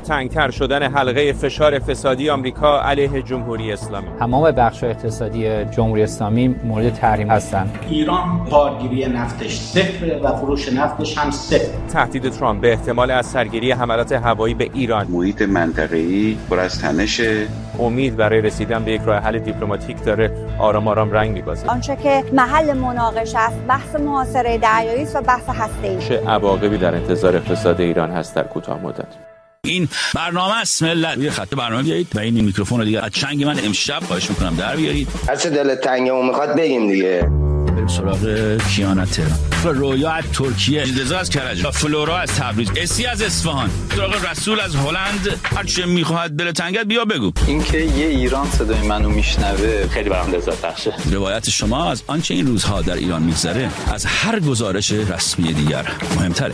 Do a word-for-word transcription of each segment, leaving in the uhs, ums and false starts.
تنگتر شدن حلقه فشار فسادی آمریکا علیه جمهوری اسلامی. تمام بخش‌های اقتصادی جمهوری اسلامی مورد تحریم هستند. ایران بارگیری نفتش صفر و فروش نفتش هم صفر. تهدید ترامپ به احتمال از سرگیری حملات هوایی به ایران. محیط منطقه‌ای پر از تنشه. امید برای رسیدن به یک راه حل دیپلماتیک داره آرام آرام رنگ می‌بازه. آنچه که محل مناقشه است بحث محاصره دریایی است و بحث هسته‌ای. چه عواقبی در انتظار اقتصاد ایران هست در کوتاه مدت؟ این برنامه است ملت. یه خط برنامه بیایید و این میکروفون رو دیگه از چنگ من امشب خواهش میکنم در بیارید. هر چه دلت تنگمون میخواد بگیم دیگه. بریم سراغ کیانت تهران. رویا از ترکیه، رضا از کرج، فلورا از تبریز، اسی از اصفهان، سراغ رسول از هلند. هر چه میخواد دل تنگت بیا بگو. اینکه یه ایران صدای منو میشنوه خیلی برام لذت بخشه. روایت شما از آنچه این روزها در ایران میگذره از هر گزارش رسمی دیگر مهمتره.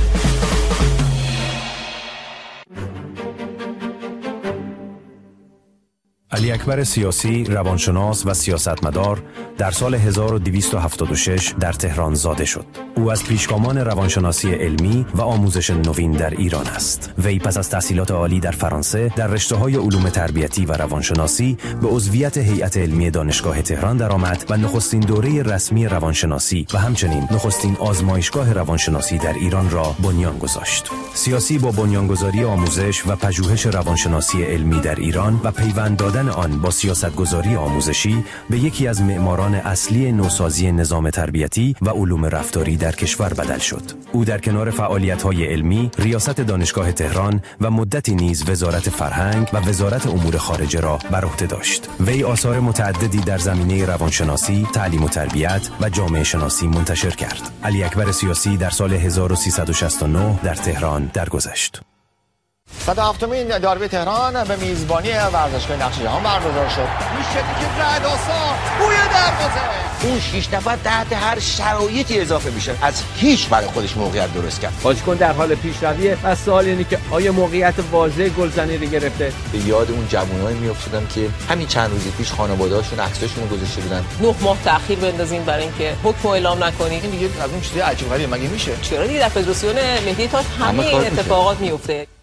علی اکبر سیاسی، روانشناس و سیاستمدار در سال هزار و دویست و هفتاد و شش در تهران زاده شد. او از پیشگامان روانشناسی علمی و آموزش نوین در ایران است. وی پس از تحصیلات عالی در فرانسه در رشته‌های علوم تربیتی و روانشناسی به عضویت هیئت علمی دانشگاه تهران درآمد و نخستین دوره رسمی روانشناسی و همچنین نخستین آزمایشگاه روانشناسی در ایران را بنیان گذاشت. سیاسی با بنیانگذاری آموزش و پژوهش روانشناسی علمی در ایران و پیوند دادن آن با سیاستگذاری آموزشی به یکی از معماران اصلی نوسازی نظام تربیتی و علوم رفتاری در کشور بدل شد. او در کنار فعالیت‌های علمی، ریاست دانشگاه تهران و مدتی نیز وزارت فرهنگ و وزارت امور خارجه را بر عهده داشت. وی آثار متعددی در زمینه روانشناسی، تعلیم و تربیت و جامعه شناسی منتشر کرد. علی اکبر سیاسی در سال هزار و سیصد و شصت و نه در تهران درگذشت. صد و هفتمین داربی تهران به میزبانی ورزشگاه نقش جهان برگزار شد. میشه که رعدآسا بوی دروازه. اون شش نفر تحت هر شرایطی اضافه میشن. از هیچ برای خودش موقعیت درست کرد. بازیکن در حال پیشرویه و سوال اینه که آیا موقعیت واضح گلزنی رو گرفته؟ به یاد اون جوانایی میافتادم که همین چند روز پیش خانواده‌هاشون عکساشون رو گذاشته بودن. نه ماه تأخیر بندازین برای اینکه حکم اعلام نکنید. این دیگه از اون چیزای عجیب غریبه مگه میشه؟ چرا دیگه در فدراسیون مهدی تاج همه این اتفاقات میفته.